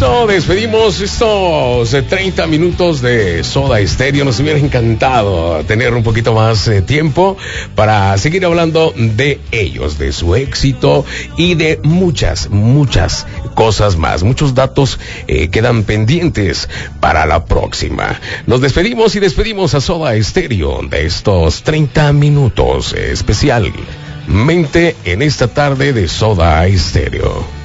eso despedimos estos 30 minutos de Soda Stereo. Nos hubiera encantado tener un poquito más tiempo para seguir hablando de ellos, de su éxito y de muchas cosas más. Muchos datos quedan pendientes para la próxima. Nos despedimos y despedimos a Soda Stereo de estos 30 minutos especialmente en esta tarde de Soda Stereo.